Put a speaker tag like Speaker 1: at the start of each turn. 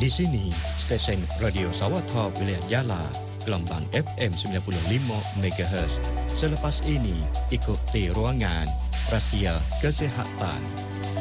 Speaker 1: Di sini, stesen Radio Sawatha Wilayah Yala, gelombang FM 95 MHz. Selepas ini, ikuti ruangan Rahsia Kesihatan.